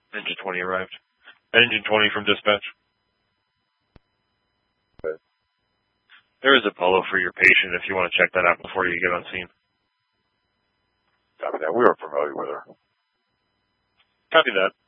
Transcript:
Engine 20 arrived. Engine 20 from dispatch. Okay. There is a polo for your patient if you want to check that out before you get on scene. Copy that. We are familiar with her. Copy that.